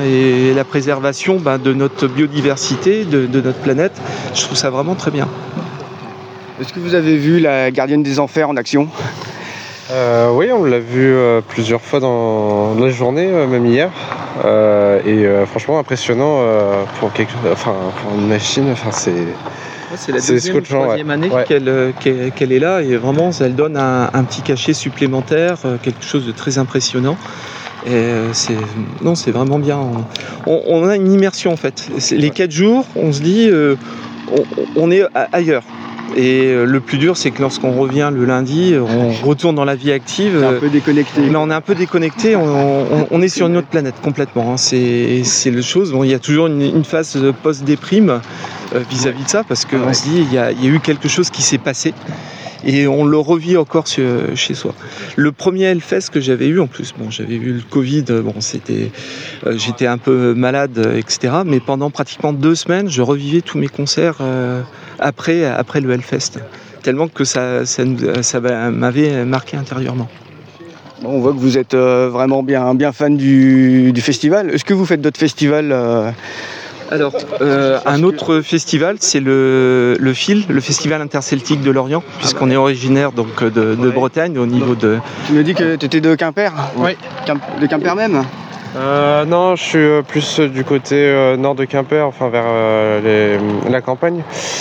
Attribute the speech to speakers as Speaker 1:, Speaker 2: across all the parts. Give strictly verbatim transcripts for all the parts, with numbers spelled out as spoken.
Speaker 1: et la préservation ben, de notre biodiversité, de, de notre planète. Je trouve ça vraiment très bien.
Speaker 2: Est-ce que vous avez vu la Gardienne des Enfers en action ?
Speaker 3: Euh, oui, on l'a vu euh, plusieurs fois dans la journée, euh, même hier. Euh, et euh, franchement impressionnant euh, pour, quelque... enfin, pour une machine. Enfin, c'est...
Speaker 1: Ouais, c'est la deuxième ou troisième ouais. année ouais. Qu'elle, qu'elle, qu'elle est là et vraiment elle donne un, un petit cachet supplémentaire, quelque chose de très impressionnant. Et c'est, non, c'est vraiment bien. On, on a une immersion en fait. C'est, les quatre jours, on se dit, euh, on, on est ailleurs. Et le plus dur, c'est que lorsqu'on revient le lundi, on retourne dans la vie active.
Speaker 2: On est un peu déconnecté.
Speaker 1: Mais on est un peu déconnecté, on, on, on est sur une autre planète complètement. Hein. C'est, c'est le chose. Bon, il y a toujours une, une phase post-déprime euh, vis-à-vis de ça, parce qu'on ouais. se dit, il y, a, il y a eu quelque chose qui s'est passé. Et on le revit encore sur, chez soi. Le premier Hellfest que j'avais eu, en plus, bon, j'avais eu le Covid, bon, c'était, euh, j'étais un peu malade, et cetera. Mais pendant pratiquement deux semaines, je revivais tous mes concerts euh, après, après le Hellfest. Tellement que ça, ça, ça m'avait marqué intérieurement.
Speaker 2: Bon, on voit que vous êtes euh, vraiment bien, bien fan du, du festival. Est-ce que vous faites d'autres festivals euh...
Speaker 1: Alors, euh, un autre festival, c'est le, le F I L, le Festival interceltique de Lorient, puisqu'on est originaire donc, de, de ouais. Bretagne, au niveau de...
Speaker 2: Tu me dis que tu étais de Quimper ?
Speaker 3: Oui.
Speaker 2: De Quimper même ?
Speaker 3: euh, Non, je suis plus du côté euh, nord de Quimper, enfin vers euh, les, la campagne.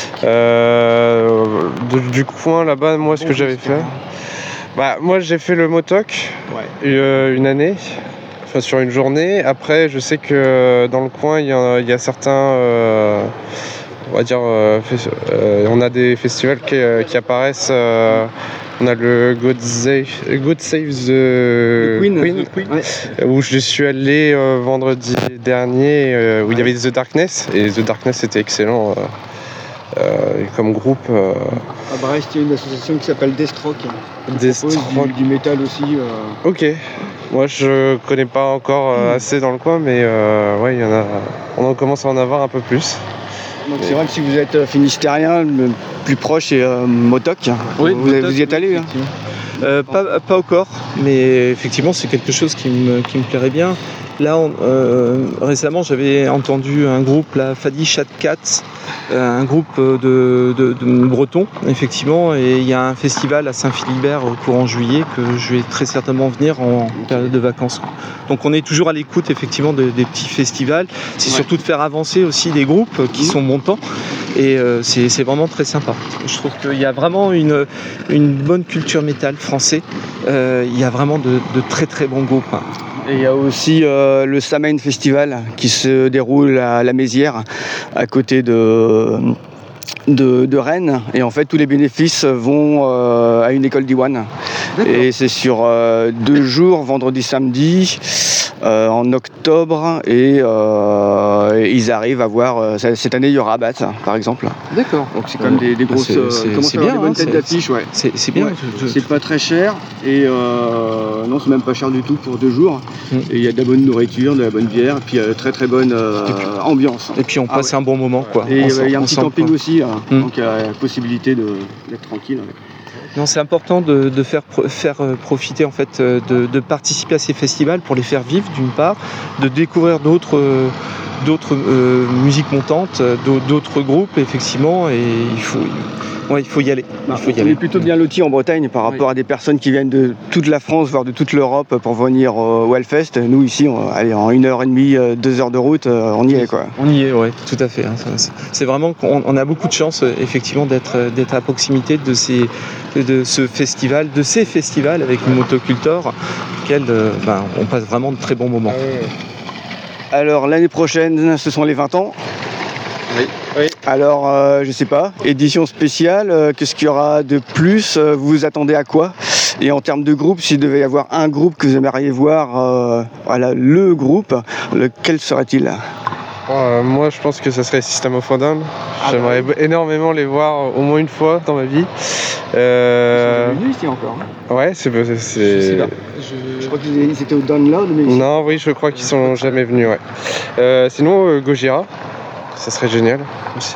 Speaker 3: Euh, de, du coin là-bas, moi, ce que j'avais fait... Bah, moi, j'ai fait le Motoc ouais. euh, une année. Enfin, sur une journée. Après, je sais que dans le coin, il y a, il y a certains, euh, on va dire, euh, euh, on a des festivals qui, euh, qui apparaissent. Euh, on a le God Save, God Save the, the Queen, Queen, the Queen ouais. où je suis allé euh, vendredi dernier, euh, où ouais. il y avait The Darkness, et The Darkness était excellent. Euh, Euh, comme groupe. Euh...
Speaker 2: À Brest, il y a une association qui s'appelle Deathstroke.
Speaker 3: Deathstroke.
Speaker 2: Du, du métal aussi. Euh...
Speaker 3: Ok. Moi, je connais pas encore euh, mmh. assez dans le coin, mais euh, ouais, il y en a. On en commence à en avoir un peu plus.
Speaker 2: Donc mais... c'est vrai que si vous êtes euh, finistérien, le plus proche c'est euh, Motoc.
Speaker 1: Oui,
Speaker 2: vous,
Speaker 1: Motoc,
Speaker 2: vous y êtes allé hein
Speaker 1: euh, pas, pas encore, mais effectivement, c'est quelque chose qui me, qui me plairait bien. Là, on, euh, récemment, j'avais entendu un groupe, la Fadi Chat Cats, euh, un groupe de, de, de bretons, effectivement, et il y a un festival à Saint-Philibert au courant juillet que je vais très certainement venir en période de vacances. Donc, on est toujours à l'écoute, effectivement, de, des petits festivals. C'est ouais. surtout de faire avancer aussi des groupes qui mmh. sont montants, et euh, c'est, c'est vraiment très sympa. Je trouve qu'il y a vraiment une, une bonne culture métal français. Euh, il y a vraiment de, de très très bons groupes. Hein.
Speaker 2: Et il y a aussi euh, le Samhain Festival qui se déroule à la Mézières, à côté de, de, de Rennes. Et en fait, tous les bénéfices vont euh, à une école d'Iwan. D'accord. Et c'est sur euh, deux jours, vendredi, samedi, euh, en octobre. Et euh, ils arrivent à voir... Euh, cette année, il y aura Abat, par exemple.
Speaker 1: D'accord.
Speaker 2: Donc c'est quand même des, des grosses...
Speaker 1: C'est, c'est,
Speaker 2: comment
Speaker 1: c'est
Speaker 2: ça
Speaker 1: bien,
Speaker 2: des bonnes
Speaker 1: hein,
Speaker 2: têtes d'affiche, ouais.
Speaker 1: C'est, c'est bien.
Speaker 2: Ouais. Je, je... C'est pas très cher. Et euh, non, c'est même pas cher du tout pour deux jours. Mmh. Et il y a de la bonne nourriture, de la bonne bière, et puis euh, très très bonne euh, et puis, ambiance.
Speaker 1: Et puis on passe ah, ouais. un bon moment, quoi.
Speaker 2: Et il y a un petit camping quoi. aussi, hein, mmh. donc il y a la possibilité de, d'être tranquille. Ouais.
Speaker 1: Non, c'est important de, de faire, faire profiter en fait, de, de participer à ces festivals pour les faire vivre d'une part, de découvrir d'autres, d'autres euh, musiques montantes, d'autres groupes effectivement, et il faut, ouais, il faut y aller. Il faut y
Speaker 2: on
Speaker 1: aller.
Speaker 2: est plutôt bien lotis en Bretagne par rapport oui. à des personnes qui viennent de toute la France, voire de toute l'Europe pour venir au Hellfest. Nous ici, on, allez, en une heure et demie, deux heures de route, on y est quoi.
Speaker 1: On y est, ouais, tout à fait. Hein. C'est vraiment qu'on on a beaucoup de chance effectivement d'être, d'être à proximité de ces de ce festival, de ces festivals avec une motocultor, auquel euh, ben, on passe vraiment de très bons moments. Ah oui.
Speaker 2: Alors l'année prochaine, ce sont les vingt ans.
Speaker 3: Oui. Oui.
Speaker 2: Alors, euh, je sais pas, édition spéciale, euh, qu'est-ce qu'il y aura de plus ? Vous vous attendez à quoi ? Et en termes de groupe, s'il devait y avoir un groupe que vous aimeriez voir, euh, voilà, le groupe, lequel serait-il ?
Speaker 3: Euh, moi, je pense que ça serait System of a Down. Ah J'aimerais bah oui. énormément les voir au moins une fois dans ma vie.
Speaker 2: Euh... Ils sont venus ici encore. Hein.
Speaker 3: Ouais, c'est. c'est...
Speaker 2: Je sais pas. Je, je crois qu'ils étaient au Download, mais.
Speaker 3: Non, oui, je crois qu'ils sont jamais venus. Ouais. Euh, sinon, euh, Gojira, ça serait génial aussi.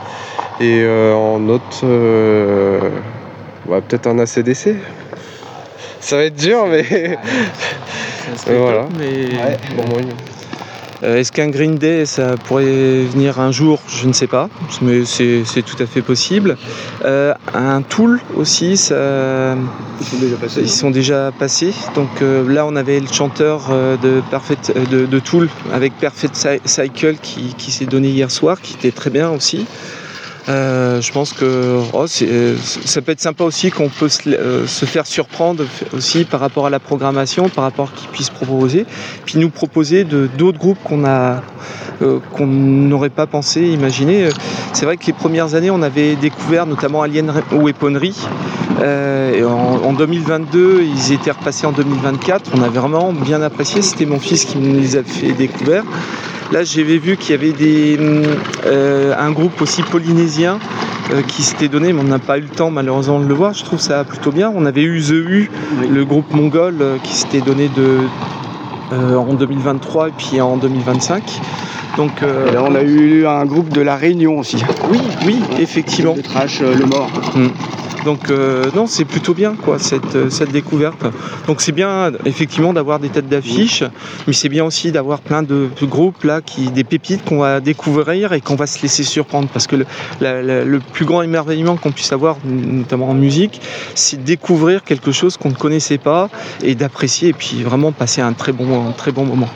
Speaker 3: Et euh, en autre, euh... ouais, peut-être un A C D C. Ça va être dur, mais.
Speaker 1: Ça serait
Speaker 3: voilà.
Speaker 1: top, mais.
Speaker 3: Ouais. Bon, moi,
Speaker 1: Euh, est-ce qu'un Green Day, ça pourrait venir un jour? Je ne sais pas, mais c'est, c'est tout à fait possible. Euh, un Tool aussi, ça,
Speaker 2: Ils sont déjà passés.
Speaker 1: ils sont déjà passés. Donc euh, là, on avait le chanteur euh, de, Perfect, euh, de, de Tool avec Perfect Cycle qui, qui s'est donné hier soir, qui était très bien aussi. Euh, je pense que oh, c'est, ça peut être sympa aussi qu'on peut se, euh, se faire surprendre aussi par rapport à la programmation, par rapport à qu'ils puissent proposer, puis nous proposer de, d'autres groupes qu'on a, euh, qu'on n'aurait pas pensé, imaginé. C'est vrai que les premières années, on avait découvert notamment Alien Weaponry. Euh, et en, en deux mille vingt-deux, ils étaient repassés en deux mille vingt-quatre. On avait vraiment bien apprécié. C'était mon fils qui me les a fait découvrir. Là, j'avais vu qu'il y avait des, euh, un groupe aussi polynésien euh, qui s'était donné, mais on n'a pas eu le temps malheureusement de le voir. Je trouve ça plutôt bien. On avait eu The U, oui. le groupe mongol euh, qui s'était donné de, euh, en deux mille vingt-trois et puis en deux mille vingt-cinq. Donc, euh,
Speaker 2: et là, on a eu un groupe de La Réunion aussi.
Speaker 1: Oui, oui, effectivement.
Speaker 2: De Trash, euh, Le Mort.
Speaker 1: Mmh. Donc euh, non, c'est plutôt bien quoi cette, cette découverte. Donc c'est bien effectivement d'avoir des têtes d'affiche, mais c'est bien aussi d'avoir plein de, de groupes là, qui, des pépites qu'on va découvrir et qu'on va se laisser surprendre. Parce que le, la, la, le plus grand émerveillement qu'on puisse avoir, notamment en musique, c'est de découvrir quelque chose qu'on ne connaissait pas et d'apprécier et puis vraiment passer un très bon, un très bon moment.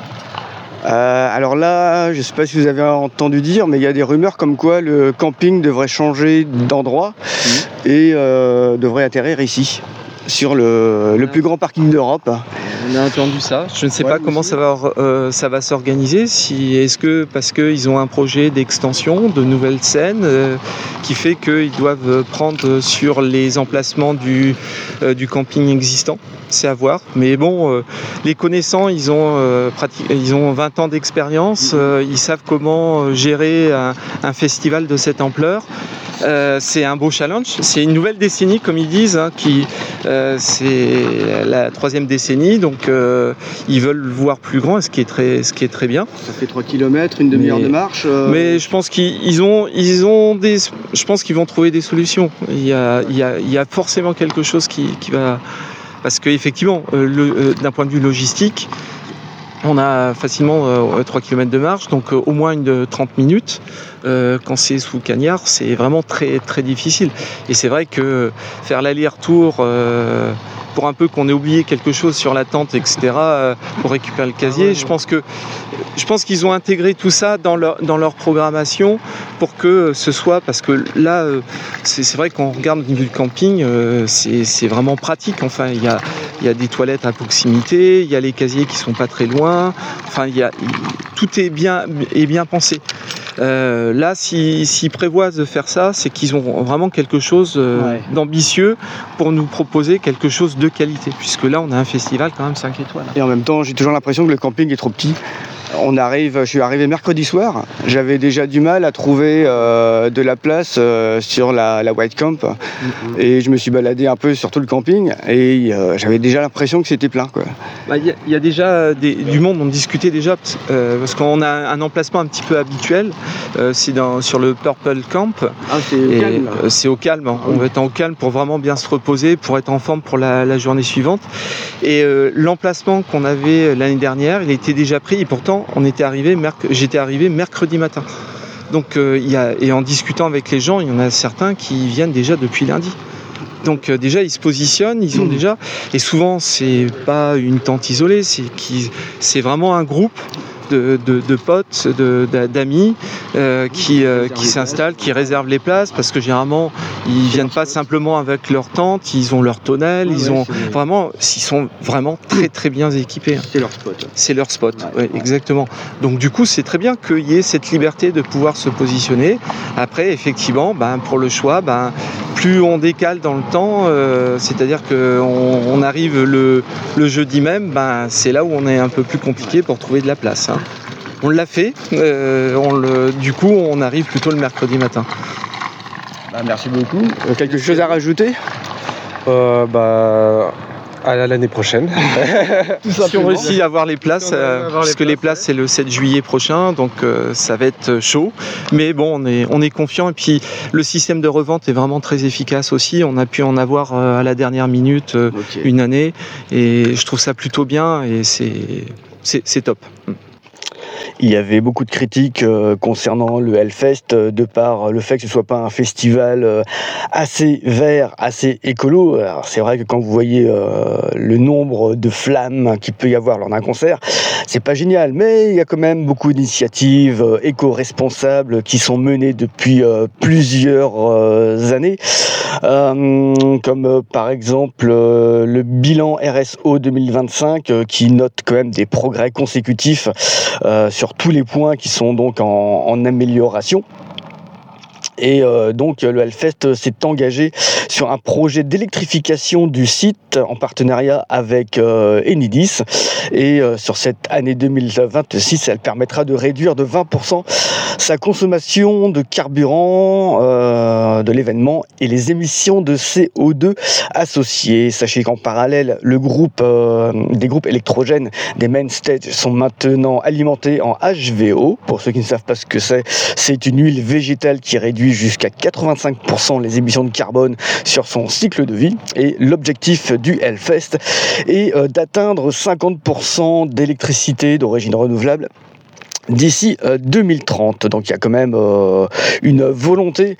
Speaker 2: Euh, alors là, je ne sais pas si vous avez entendu dire, mais il y a des rumeurs comme quoi le camping devrait changer d'endroit mmh. et euh, devrait atterrir ici, sur le, le plus grand parking d'Europe.
Speaker 1: On a entendu ça. Je ne sais
Speaker 2: ouais,
Speaker 1: pas comment ça va, euh, ça va s'organiser. Si, est-ce que parce qu'ils ont un projet d'extension, de nouvelles scènes, euh, qui fait qu'ils doivent prendre sur les emplacements du, euh, du camping existant? C'est à voir. Mais bon, euh, les connaissants, ils ont, euh, prati- ils ont vingt ans d'expérience. Euh, ils savent comment gérer un, un festival de cette ampleur. Euh, c'est un beau challenge. C'est une nouvelle décennie, comme ils disent, hein, qui, euh, c'est la troisième décennie. Donc, euh, ils veulent voir plus grand, ce qui est très, ce qui est très bien.
Speaker 2: Ça fait trois kilomètres, une demi-heure mais, de marche. Euh...
Speaker 1: Mais je pense qu'ils ont, ils ont des, je pense qu'ils vont trouver des solutions. Il y a, il y a, il y a forcément quelque chose qui, qui va, parce qu'effectivement, euh, euh, d'un point de vue logistique, on a facilement euh, trois kilomètres de marche, donc euh, au moins une de trente minutes. Euh, quand c'est sous cagnard, c'est vraiment très très difficile. Et c'est vrai que faire l'aller-retour euh, pour un peu qu'on ait oublié quelque chose sur la tente, et cetera, euh, pour récupérer le casier, je pense que je pense qu'ils ont intégré tout ça dans leur dans leur programmation pour que ce soit, parce que là, euh, c'est, c'est vrai qu'on regarde au niveau du camping, euh, c'est c'est vraiment pratique. Enfin, il y a il y a des toilettes à proximité, il y a les casiers qui sont pas très loin. Enfin, il y a tout est bien est bien pensé. Euh, là, s'ils si, si prévoient de faire ça, c'est qu'ils ont vraiment quelque chose euh, ouais. d'ambitieux pour nous proposer quelque chose de qualité, puisque là, on a un festival quand même cinq étoiles.
Speaker 2: Et en même temps, j'ai toujours l'impression que le camping est trop petit. On arrive, je suis arrivé mercredi soir, j'avais déjà du mal à trouver euh, de la place euh, sur la, la White Camp mm-hmm. et je me suis baladé un peu sur tout le camping et euh, j'avais déjà l'impression que c'était plein.
Speaker 1: Il bah, y, y a déjà des, du monde, on discutait déjà euh, parce qu'on a un emplacement un petit peu habituel, euh, c'est dans, sur le Purple Camp.
Speaker 2: Ah, c'est au
Speaker 1: et,
Speaker 2: calme.
Speaker 1: Euh, c'est au calme, hein. Ah, oui. On va être en calme pour vraiment bien se reposer, pour être en forme pour la, la journée suivante. Et euh, l'emplacement qu'on avait l'année dernière, il était déjà pris et pourtant on était arrivé, merc- j'étais arrivé mercredi matin. Donc, euh, y a, et en discutant avec les gens, il y en a certains qui viennent déjà depuis lundi. Donc euh, déjà ils se positionnent, ils ont mmh. déjà, et souvent c'est pas une tente isolée, c'est, qui, c'est vraiment un groupe de, de, de potes, de, d'amis euh, qui, euh, qui s'installent, qui réservent les places, parce que généralement ils viennent pas simplement avec leur tente, ils ont leur tonnelle, ils ont vraiment, ils sont vraiment très très bien équipés.
Speaker 2: C'est leur spot.
Speaker 1: C'est leur spot, ouais, ouais, exactement. Donc du coup c'est très bien qu'il y ait cette liberté de pouvoir se positionner. Après effectivement, ben, pour le choix, ben, plus on décale dans le temps, euh, c'est-à-dire qu'on on arrive le, le jeudi même, ben, c'est là où on est un peu plus compliqué pour trouver de la place. Hein. On l'a fait, euh, on le, du coup on arrive plutôt le mercredi matin.
Speaker 2: Bah, merci beaucoup. Euh, quelque chose à rajouter
Speaker 3: euh, bah... à l'année prochaine.
Speaker 1: Si on réussit à avoir les places, euh, parce les que places, les places ouais. c'est le sept juillet prochain, donc euh, ça va être chaud. Mais bon, on est, on est confiant. Et puis le système de revente est vraiment très efficace aussi. On a pu en avoir euh, à la dernière minute euh, okay. une année, et je trouve ça plutôt bien et c'est, c'est, c'est top.
Speaker 2: il y avait beaucoup de critiques euh, concernant le Hellfest, euh, de par le fait que ce soit pas un festival euh, assez vert, assez écolo. Alors, c'est vrai que quand vous voyez euh, le nombre de flammes qu'il peut y avoir lors d'un concert, c'est pas génial, mais il y a quand même beaucoup d'initiatives euh, éco-responsables qui sont menées depuis euh, plusieurs euh, années, euh, comme euh, par exemple euh, le bilan R S O deux mille vingt-cinq euh, qui note quand même des progrès consécutifs euh, sur tous les points qui sont donc en, en amélioration. Et euh, donc le Hellfest s'est engagé sur un projet d'électrification du site en partenariat avec euh, Enidis, et euh, sur cette année deux mille vingt-six, elle permettra de réduire de vingt pour cent sa consommation de carburant euh, de l'événement et les émissions de C O deux associées. Sachez qu'en parallèle, le groupe euh, des groupes électrogènes des main stage sont maintenant alimentés en H V O. Pour ceux qui ne savent pas ce que c'est, c'est une huile végétale qui réduit jusqu'à quatre-vingt-cinq pour cent les émissions de carbone sur son cycle de vie. Et l'objectif du Hellfest est euh, d'atteindre cinquante pour cent d'électricité d'origine renouvelable d'ici euh, deux mille trente. Donc il y a quand même euh, une volonté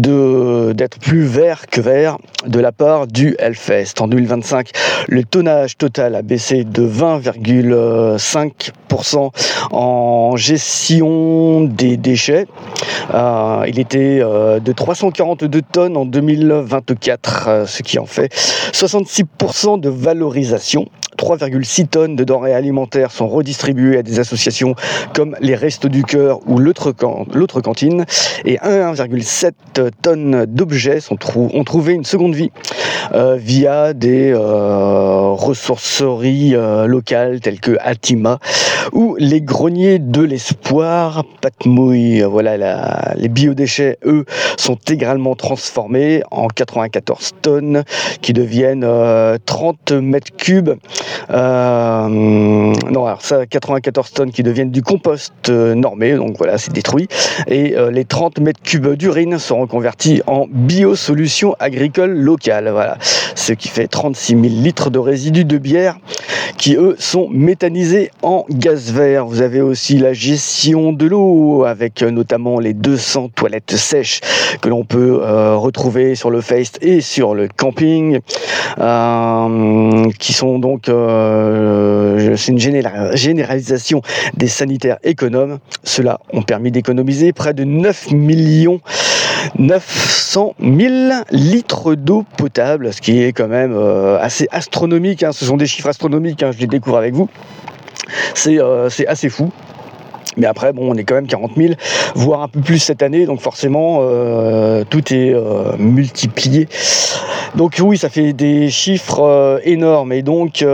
Speaker 2: de d'être plus vert que vert de la part du Hellfest. En deux mille vingt-cinq, le tonnage total a baissé de vingt virgule cinq pour cent en gestion des déchets. Euh, il était euh, de trois cent quarante-deux tonnes en deux mille vingt-quatre, euh, ce qui en fait soixante-six pour cent de valorisation. trois virgule six tonnes de denrées alimentaires sont redistribuées à des associations comme les Restos du Cœur ou l'autre, can- l'autre cantine, et un virgule sept tonnes d'objets sont trou- ont trouvé une seconde vie euh, via des euh, ressourceries euh, locales telles que Atima ou les greniers de l'espoir Patmouille. Voilà, la, les biodéchets, eux, sont intégralement transformés en quatre-vingt-quatorze tonnes qui deviennent euh, trente mètres cubes. Euh, non, alors ça, quatre-vingt-quatorze tonnes qui deviennent du compost euh, normé, donc voilà, c'est détruit. Et euh, les trente mètres cubes d'urine seront convertis en biosolutions agricoles locales. Voilà, ce qui fait trente-six mille litres de résidus de bière qui, eux, sont méthanisés en gaz vert. Vous avez aussi la gestion de l'eau, avec euh, notamment les deux cents toilettes sèches que l'on peut euh, retrouver sur le Fest et sur le camping, euh, qui sont donc euh, c'est une généra- généralisation des sanitaires économes. Ceux-là ont permis d'économiser près de neuf millions neuf cent mille litres d'eau potable, ce qui est quand même euh, assez astronomique, hein. Ce sont des chiffres astronomiques, hein, je les découvre avec vous. C'est, euh, c'est assez fou. Mais après, bon, on est quand même quarante mille, voire un peu plus cette année, donc forcément, euh, tout est euh, multiplié. Donc oui, ça fait des chiffres euh, énormes. Et donc,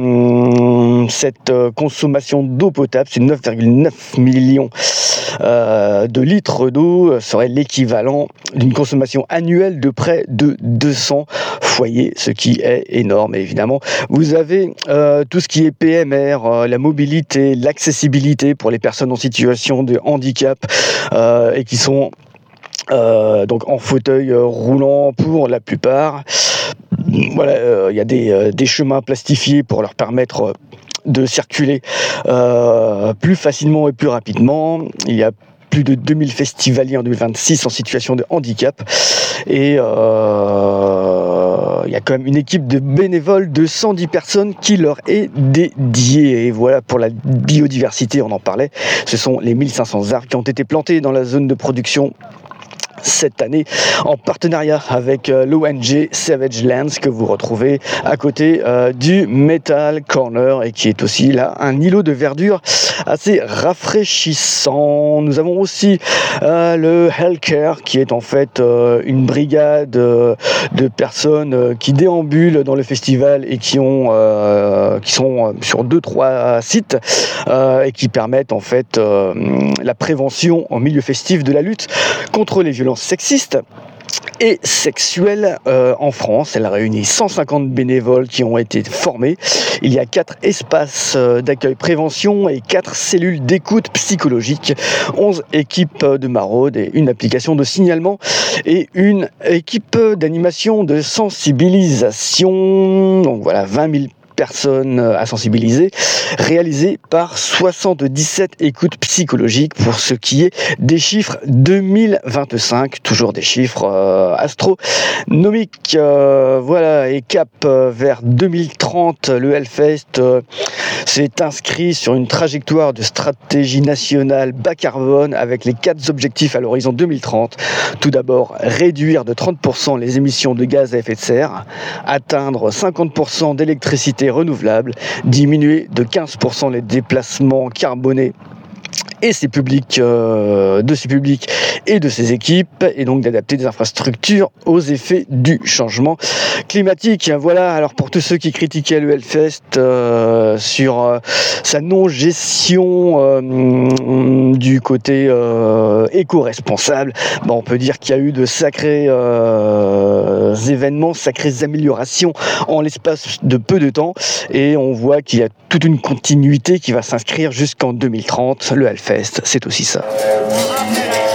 Speaker 2: euh, cette euh, consommation d'eau potable, c'est neuf virgule neuf millions euh, de litres d'eau, serait l'équivalent d'une consommation annuelle de près de deux cents foyers, ce qui est énorme. Et évidemment, vous avez euh, tout ce qui est P M R, euh, la mobilité, l'accessibilité pour les personnes en situation de handicap euh, et qui sont euh, donc en fauteuil euh, roulant pour la plupart. Voilà, il euh, y a des, euh, des chemins plastifiés pour leur permettre euh, de circuler euh, plus facilement et plus rapidement. Il y a plus de deux mille festivaliers en deux mille vingt-six en situation de handicap, et euh, il y a quand même une équipe de bénévoles de cent dix personnes qui leur est dédiée. Et voilà, pour la biodiversité, on en parlait, ce sont les mille cinq cents arbres qui ont été plantés dans la zone de production cette année, en partenariat avec euh, l'O N G Savage Lands, que vous retrouvez à côté euh, du Metal Corner, et qui est aussi là un îlot de verdure assez rafraîchissant. Nous avons aussi euh, le Hellcare, qui est en fait euh, une brigade euh, de personnes euh, qui déambulent dans le festival et qui ont euh, qui sont sur deux trois sites euh, et qui permettent en fait euh, la prévention en milieu festif de la lutte contre les violences sexistes et sexuelle euh, en France. Elle a réuni cent cinquante bénévoles qui ont été formés. Il y a quatre espaces euh, d'accueil prévention et quatre cellules d'écoute psychologique, onze équipes de maraude et une application de signalement et une équipe d'animation de sensibilisation. Donc voilà, vingt mille personnes à sensibiliser, réalisé par soixante-dix-sept écoutes psychologiques pour ce qui est des chiffres deux mille vingt-cinq, toujours des chiffres euh, astronomiques. Euh, voilà, et cap euh, vers deux mille trente, le Hellfest euh, s'est inscrit sur une trajectoire de stratégie nationale bas carbone avec les quatre objectifs à l'horizon deux mille trente. Tout d'abord, réduire de trente pour cent les émissions de gaz à effet de serre, atteindre cinquante pour cent d'électricité renouvelable, diminuer de quinze pour cent les déplacements carbonés et ses publics, euh, de ses publics et de ses équipes, et donc d'adapter des infrastructures aux effets du changement climatique. Voilà, alors pour tous ceux qui critiquaient le Hellfest euh, sur euh, sa non-gestion euh, du côté euh, éco-responsable, bah on peut dire qu'il y a eu de sacrés euh, événements, sacrées améliorations en l'espace de peu de temps, et on voit qu'il y a toute une continuité qui va s'inscrire jusqu'en deux mille trente. Le Hellfest, c'est aussi ça.